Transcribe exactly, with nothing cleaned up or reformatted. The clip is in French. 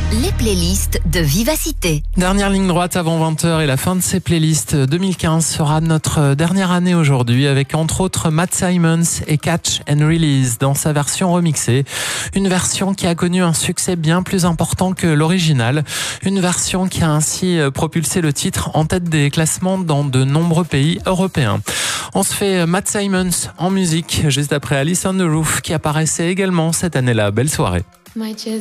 Les playlists de Vivacité. Dernière ligne droite avant vingt heures et la fin de ces playlists. deux mille quinze sera notre dernière année aujourd'hui avec entre autres Matt Simons et Catch and Release dans sa version remixée. Une version qui a connu un succès bien plus important que l'original. Une version qui a ainsi propulsé le titre en tête des classements dans de nombreux pays européens. On se fait Matt Simons en musique juste après Alice on the Roof qui apparaissait également cette année-là. Belle soirée.